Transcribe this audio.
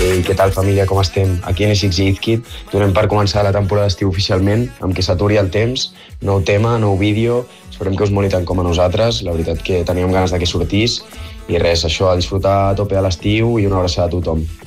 Ei, què tal, família, com estem? Aquí en SX Izkid donem per començar la temporada d'estiu oficialment, amb que s'aturi el temps, nou tema, nou vídeo, esperem que us moli tant com a nosaltres, la veritat que teníem ganes de que sortís, i res, això, a disfrutar a tope de l'estiu i una abraçada a tothom.